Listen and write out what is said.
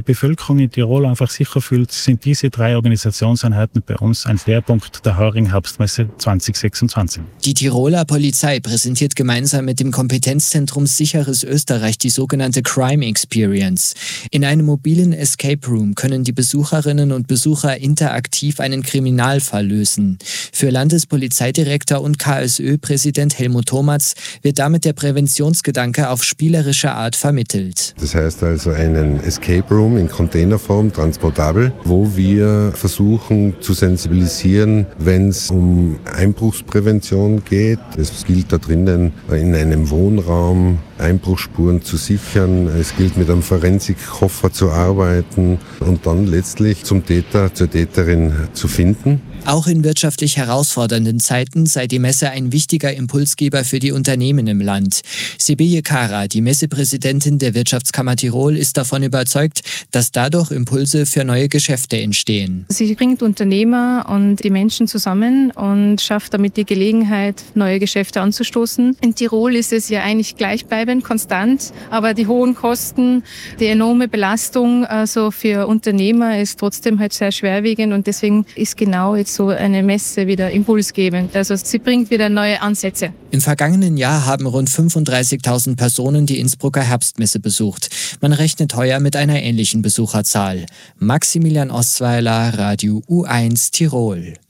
Bevölkerung in Tirol einfach sicher fühlt, sind diese 3 Organisationseinheiten bei uns ein Schwerpunkt der Haring-Herbstmesse 2026. Die Tiroler Polizei präsentiert gemeinsam mit dem Kompetenzzentrum Sicheres Österreich die sogenannte Crime Experience. In einem mobilen Escape Room können die Besucherinnen und Besucher interaktiv einen Kriminalfall lösen. Für Landespolizeidirektor und KSÖ-Präsident Helmut Thomatz wird damit der Präventionsgedanke auf spielerische Art vermittelt. Das heißt also einen Escape Room in Containerform, transportabel, wo wir versuchen zu sensibilisieren, wenn es um Einbruchsprävention geht. Es gilt da drinnen, in einem Wohnraum Einbruchsspuren zu sichern. Es gilt, mit einem Forensikkoffer zu arbeiten und dann letztlich zum Täter, zur Täterin zu finden. Auch in wirtschaftlich herausfordernden Zeiten sei die Messe ein wichtiger Impulsgeber für die Unternehmen im Land. Sibylle Kara, die Messepräsidentin der Wirtschaftskammer Tirol, ist davon überzeugt, dass dadurch Impulse für neue Geschäfte entstehen. Sie bringt Unternehmer und die Menschen zusammen und schafft damit die Gelegenheit, neue Geschäfte anzustoßen. In Tirol ist es ja eigentlich gleichbleibend, konstant, aber die hohen Kosten, die enorme Belastung also für Unternehmer ist trotzdem halt sehr schwerwiegend und deswegen ist genau jetzt so eine Messe wieder impulsgebend. Also sie bringt wieder neue Ansätze. Im vergangenen Jahr haben rund 35.000 Personen die Innsbrucker Herbstmesse besucht. Man rechnet heuer mit einer ähnlichen Besucherzahl. Maximilian Ostweiler, Radio U1 Tirol.